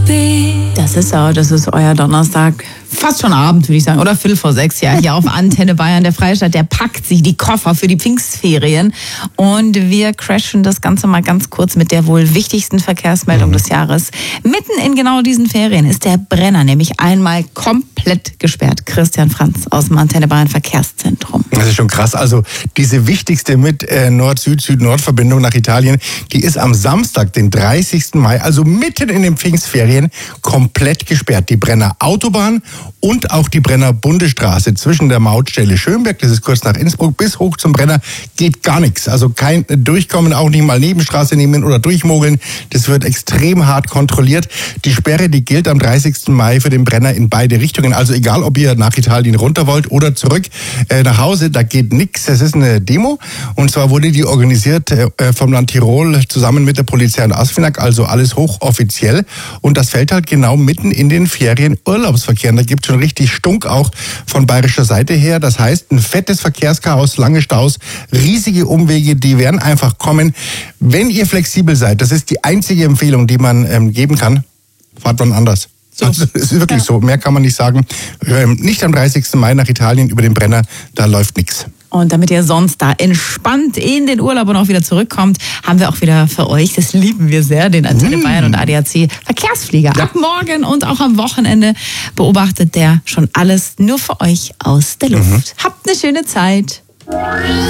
Das ist euer Donnerstag. Fast schon Abend, würde ich sagen. Oder 5:45, ja. Hier auf Antenne Bayern. Der Freistaat, der packt sich die Koffer für die Pfingstferien. Und wir crashen das Ganze mal ganz kurz mit der wohl wichtigsten Verkehrsmeldung des Jahres. Mitten in genau diesen Ferien ist der Brenner nämlich einmal komplett gesperrt. Christian Franz aus dem Antenne Bayern Verkehrszentrum. Das ist schon krass. Also diese wichtigste mit Nord-Süd-Süd-Nord-Verbindung nach Italien, die ist am Samstag, den 30. Mai, also mitten in den Pfingstferien, komplett gesperrt. Die Brenner Autobahn und auch die Brenner Bundesstraße zwischen der Mautstelle Schönberg, das ist kurz nach Innsbruck, bis hoch zum Brenner geht gar nichts. Also kein Durchkommen, auch nicht mal Nebenstraße nehmen oder durchmogeln. Das wird extrem hart kontrolliert. Die Sperre, die gilt am 30. Mai für den Brenner in beide Richtungen. Also egal, ob ihr nach Italien runter wollt oder zurück nach Hause, da geht nichts. Es ist eine Demo und zwar wurde die organisiert vom Land Tirol zusammen mit der Polizei und ASFINAG, also alles hochoffiziell. Und das fällt halt genau mitten in den Ferienurlaubsverkehr. Da gibt es schon richtig Stunk auch von bayerischer Seite her. Das heißt, ein fettes Verkehrschaos, lange Staus, riesige Umwege, die werden einfach kommen. Wenn ihr flexibel seid, das ist die einzige Empfehlung, die man geben kann, fahrt wann anders. So. Also, es ist wirklich so, mehr kann man nicht sagen. Nicht am 30. Mai nach Italien über den Brenner, da läuft nichts. Und damit ihr sonst da entspannt in den Urlaub und auch wieder zurückkommt, haben wir auch wieder für euch, das lieben wir sehr, den Antenne Bayern und ADAC Verkehrsflieger. Ja. Ab morgen und auch am Wochenende beobachtet der schon alles nur für euch aus der Luft. Habt eine schöne Zeit.